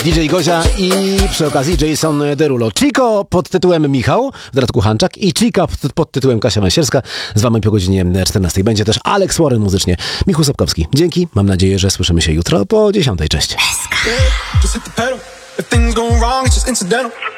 DJ Gozia i przy okazji Jason Derulo. Chico pod tytułem Michał, w dodatku Hanczak, i Chica pod tytułem Kasia Masierska. Z wami po godzinie 14. Będzie też Alex Warren muzycznie. Michał Sapkowski. Dzięki. Mam nadzieję, że słyszymy się jutro po 10. Cześć. Just hit the pedal. If things go wrong, it's just incidental.